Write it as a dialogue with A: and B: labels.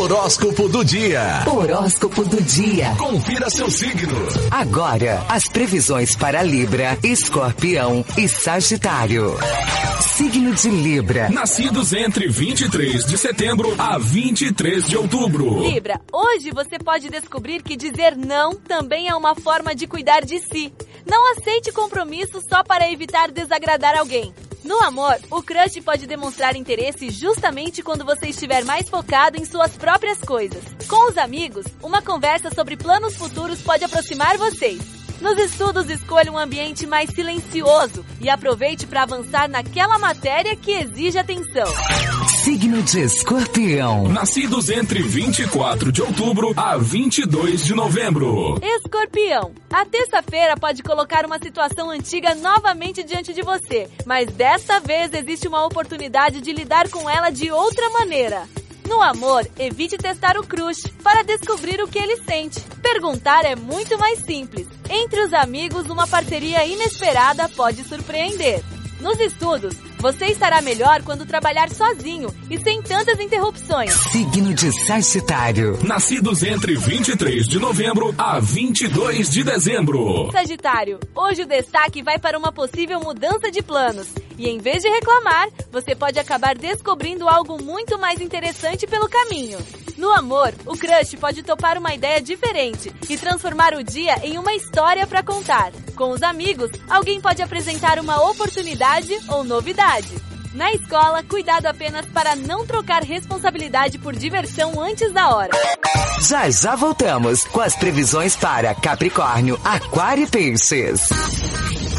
A: Horóscopo do dia.
B: Horóscopo do dia.
A: Confira seu signo.
B: Agora, as previsões para Libra, Escorpião e Sagitário. Signo de Libra.
C: Nascidos entre 23 de setembro a 23 de outubro.
D: Libra, hoje você pode descobrir que dizer não também é uma forma de cuidar de si. Não aceite compromisso só para evitar desagradar alguém. No amor, o crush pode demonstrar interesse justamente quando você estiver mais focado em suas próprias coisas. Com os amigos, uma conversa sobre planos futuros pode aproximar vocês. Nos estudos, escolha um ambiente mais silencioso e aproveite para avançar naquela matéria que exige atenção.
B: Signo de Escorpião.
C: Nascidos entre 24 de outubro a 22 de novembro.
D: Escorpião, a terça-feira pode colocar uma situação antiga novamente diante de você, mas desta vez existe uma oportunidade de lidar com ela de outra maneira. No amor, evite testar o crush para descobrir o que ele sente. Perguntar é muito mais simples. Entre os amigos, uma parceria inesperada pode surpreender. Nos estudos, você estará melhor quando trabalhar sozinho e sem tantas interrupções.
B: Signo de Sagitário.
C: Nascidos entre 23 de novembro a 22 de dezembro.
D: Sagitário, hoje o destaque vai para uma possível mudança de planos. E em vez de reclamar, você pode acabar descobrindo algo muito mais interessante pelo caminho. No amor, o crush pode topar uma ideia diferente e transformar o dia em uma história para contar. Com os amigos, alguém pode apresentar uma oportunidade ou novidade. Na escola, cuidado apenas para não trocar responsabilidade por diversão antes da hora.
B: Já voltamos com as previsões para Capricórnio, Aquário e Peixes.